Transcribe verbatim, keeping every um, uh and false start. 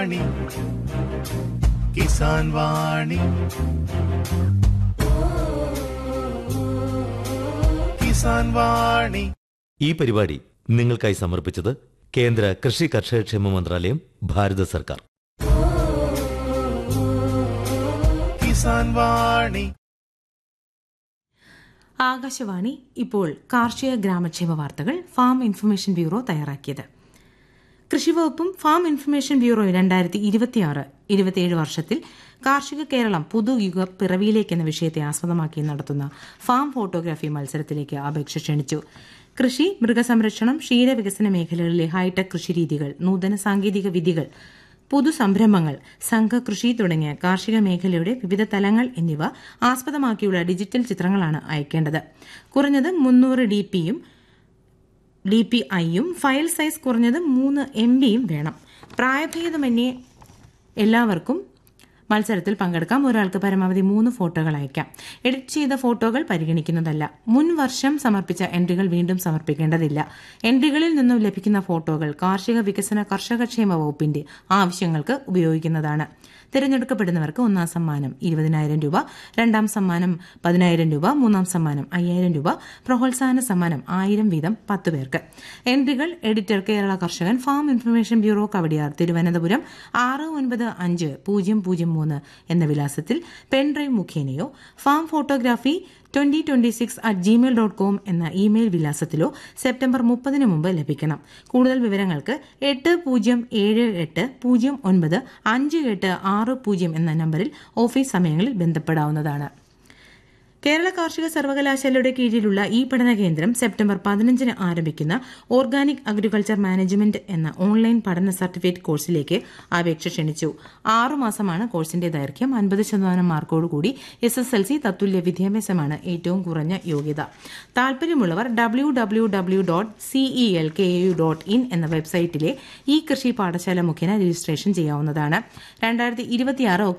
കിസാൻ വാണി കിസാൻ വാണി. ഈ പരിപാടി നിങ്ങൾക്കായി സമർപ്പിച്ചത് കേന്ദ്ര കൃഷി കർഷകക്ഷേമ മന്ത്രാലയം, ഭാരത സർക്കാർ. കിസാൻ വാണി. ആകാശവാണി. ഇപ്പോൾ കാർഷിക ഗ്രാമക്ഷേമ വാർത്തകൾ ഫാം ഇൻഫർമേഷൻ ബ്യൂറോ തയ്യാറാക്കിയത്. കൃഷിവകുപ്പും ഫാം ഇൻഫർമേഷൻ ബ്യൂറോയും രണ്ടായിരത്തി ഇരുപത്തിയാറ് ഇരുപത്തിയേഴ് വർഷത്തിൽ കാർഷിക കേരളം പുതുയുഗ പിറവിയിലേക്ക് എന്ന വിഷയത്തെ ആസ്പദമാക്കി നടത്തുന്ന ഫാം ഫോട്ടോഗ്രാഫി മത്സരത്തിലേക്ക് അപേക്ഷ ക്ഷണിച്ചു. കൃഷി, മൃഗസംരക്ഷണം, ക്ഷീരവികസന മേഖലകളിലെ ഹൈടെക് കൃഷിരീതികൾ, നൂതന സാങ്കേതിക വിദ്യകൾ, പുതുസംരംഭങ്ങൾ, സംഘകൃഷി തുടങ്ങിയ കാർഷിക മേഖലയുടെ വിവിധ തലങ്ങൾ എന്നിവ ആസ്പദമാക്കിയുള്ള ഡിജിറ്റൽ ചിത്രങ്ങളാണ് അയക്കേണ്ടത്. കുറഞ്ഞത് മുന്നൂറ് ഡി പിയും ഡി പി ഐയും ഫയൽ സൈസ് കുറഞ്ഞത് മൂന്ന് എം ബിയും വേണം. പ്രായഭേദമന്യേ എല്ലാവർക്കും മത്സരത്തിൽ പങ്കെടുക്കാം. ഒരാൾക്ക് പരമാവധി മൂന്ന് ഫോട്ടോകൾ അയക്കാം. എഡിറ്റ് ചെയ്ത ഫോട്ടോകൾ പരിഗണിക്കുന്നതല്ല. മുൻ വർഷം സമർപ്പിച്ച എൻട്രികൾ വീണ്ടും സമർപ്പിക്കേണ്ടതില്ല. എൻട്രികളിൽ നിന്നും ലഭിക്കുന്ന ഫോട്ടോകൾ കാർഷിക വികസന കർഷകക്ഷേമ വകുപ്പിന്റെ ആവശ്യങ്ങൾക്ക് ഉപയോഗിക്കുന്നതാണ്. തിരഞ്ഞെടുക്കപ്പെടുന്നവർക്ക് ഒന്നാം സമ്മാനം ഇരുപതിനായിരം രൂപ, രണ്ടാം സമ്മാനം പതിനായിരം രൂപ, മൂന്നാം സമ്മാനം അയ്യായിരം രൂപ, പ്രോത്സാഹന സമ്മാനം ആയിരം വീതം പത്ത് പേർക്ക്. എൻട്രികൾ എഡിറ്റർ, കേരള കർഷകൻ, farm information bureau, Kowdiar, Thiruvananthapuram ആറ് ഒൻപത് അഞ്ച് പൂജ്യം പൂജ്യം മൂന്ന് എന്ന വിലാസത്തിൽ pen drive മുഖേനയോ farm photography twenty twenty six at Gmail dot com എന്ന ഇമെയിൽ വിലാസത്തിലോ സെപ്റ്റംബർ മുപ്പതിന് മുമ്പ് ലഭിക്കണം. കൂടുതൽ വിവരങ്ങൾക്ക് എട്ട് പൂജ്യം ഏഴ് എട്ട് പൂജ്യം ഒൻപത് അഞ്ച് എട്ട് ആറ് പൂജ്യം എന്ന നമ്പറിൽ ഓഫീസ് സമയങ്ങളിൽ ബന്ധപ്പെടാവുന്നതാണ്. കേരള കാർഷിക സർവകലാശാലയുടെ കീഴിലുള്ള ഈ പഠന കേന്ദ്രം സെപ്റ്റംബർ പതിനഞ്ചിന് ആരംഭിക്കുന്ന ഓർഗാനിക് അഗ്രികൾച്ചർ മാനേജ്മെന്റ് എന്ന ഓൺലൈൻ പഠന സർട്ടിഫിക്കറ്റ് കോഴ്സിലേക്ക് അപേക്ഷ ക്ഷണിച്ചു. ആറുമാസമാണ് കോഴ്സിന്റെ ദൈർഘ്യം. അൻപത് ശതമാനം മാർക്കോടുകൂടി എസ് എസ് എൽ സി തത്തുല്യ വിദ്യാഭ്യാസമാണ് ഏറ്റവും കുറഞ്ഞ യോഗ്യത. താൽപര്യമുള്ളവർ W W W dot CE L K U dot in എന്ന വെബ്സൈറ്റിലെ ഈ കൃഷി പാഠശാല മുഖേന രജിസ്ട്രേഷൻ ചെയ്യാവുന്നതാണ്. രണ്ടായിരത്തി ഇരുപത്തിയാറ്